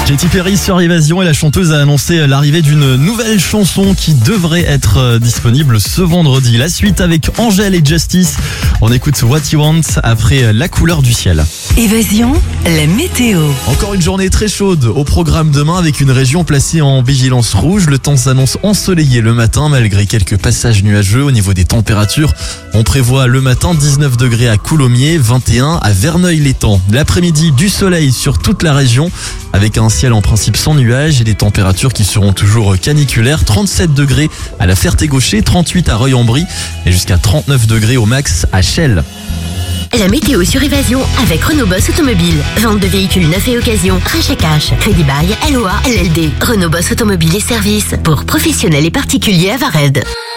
Katy Perry sur Évasion et la chanteuse a annoncé l'arrivée d'une nouvelle chanson qui devrait être disponible ce vendredi. La suite avec Angèle et Justice. On écoute What You Want après La couleur du ciel. Évasion, la météo. Encore une journée très chaude au programme demain avec une région placée en vigilance rouge. Le temps s'annonce ensoleillé le matin malgré quelques passages nuageux. Au niveau des températures, on prévoit le matin 19 degrés à Coulommiers, 21 à Verneuil-l'Étang. L'après-midi, du soleil sur toute la région avec un ciel en principe sans nuages et des températures qui seront toujours caniculaires. 37 degrés à la Ferté-Gaucher, 38 à Reuil-en-Brie et jusqu'à 39 degrés au max à Chelles. La météo sur Évasion avec Renault Boss Automobile. Vente de véhicules neufs et occasion, rachat cash, crédit bail, LOA, LLD. Renault Boss Automobile et services pour professionnels et particuliers à Vared.